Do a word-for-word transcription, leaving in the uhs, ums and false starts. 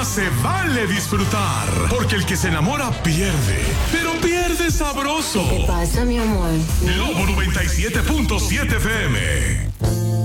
más se vale disfrutar, porque el que se enamora pierde, pero pierde sabroso. ¿Qué pasa, mi amor? Lobo noventa y siete punto siete F M.